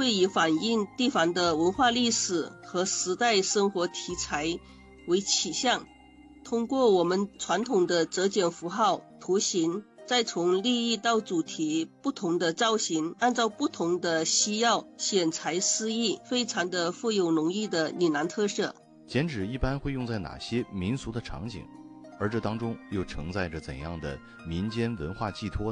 会以反映地方的文化历史和时代生活题材为取向，通过我们传统的折剪符号、图形，再从立意到主题不同的造型，按照不同的需要选材施意，非常的富有浓郁的岭南特色。 剪纸一般会用在哪些民俗的场景？而这当中又承载着怎样的民间文化寄托？